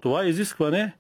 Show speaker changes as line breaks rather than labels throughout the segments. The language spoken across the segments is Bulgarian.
това изискване,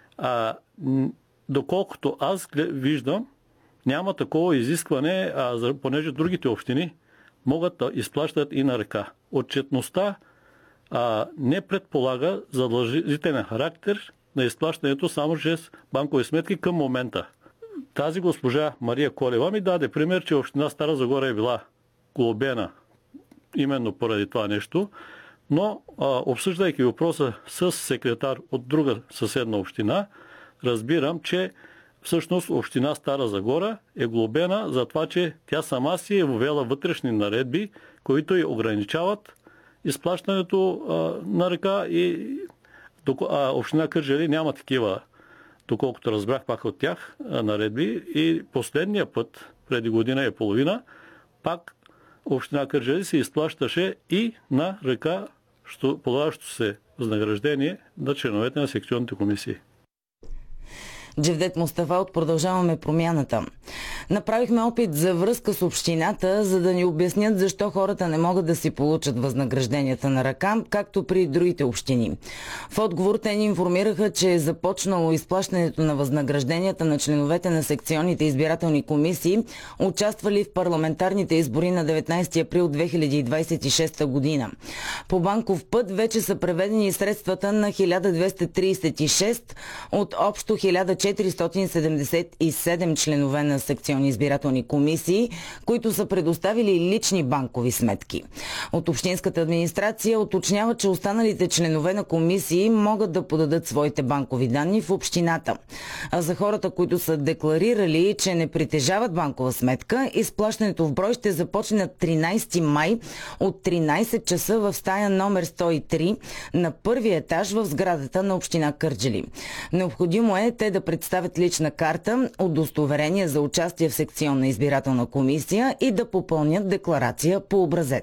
доколкото аз виждам, няма такова изискване, понеже другите общини могат да изплащат и на ръка. Отчетността не предполага задължителен характер на изплащането само чрез банкови сметки към момента. Тази госпожа Мария Колева ми даде пример, че община Стара Загора е била глобена именно поради това нещо, но обсъждайки въпроса с секретар от друга съседна община, разбирам, че всъщност община Стара Загора е глобена за това, че тя сама си е въвела вътрешни наредби, които и ограничават изплащането на ръка, и община Кърджали няма такива, доколкото разбрах пак от тях, наредби. И последния път, преди година и половина, пак община Кърджали се изплащаше и на ръка полагащо се възнаграждение на членовете на секционните комисии.
Джевдет Мустафа от Продължаваме промяната. Направихме опит за връзка с общината, за да ни обяснят защо хората не могат да си получат възнагражденията на ръка, както при другите общини. В отговор те ни информираха, че е започнало изплащането на възнагражденията на членовете на секционните избирателни комисии, участвали в парламентарните избори на 19 април 2026 година. По банков път вече са преведени средствата на 1236 от общо 1477 членове на секционни избирателни комисии, които са предоставили лични банкови сметки. От общинската администрация уточнява, че останалите членове на комисии могат да подадат своите банкови данни в общината. А за хората, които са декларирали, че не притежават банкова сметка, изплащането в брой ще започне на 13 май от 13 часа в стая номер 103 на първия етаж в сградата на община Кърджали. Необходимо е те да представят лична карта, удостоверение за участие в секционна избирателна комисия и да попълнят декларация по образец.